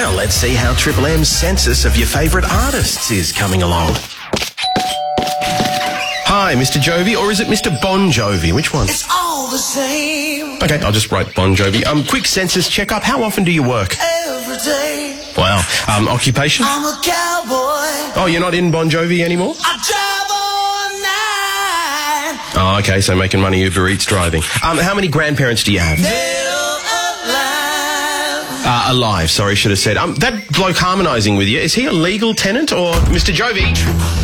Well, let's see how Triple M's census of your favourite artists is coming along. Hi, Mr. Jovi, or is it Mr. Bon Jovi? Which one? It's all the same. Okay, I'll just write Bon Jovi. Quick census checkup. How often do you work? Every day. Wow. Occupation? I'm a cowboy. Oh, you're not in Bon Jovi anymore? I drive all night. Oh, okay, so making money Uber Eats driving. How many grandparents do you have? Still alive. Alive, sorry, should have said. That bloke harmonising with you, is he a legal tenant or Mr. Jovi?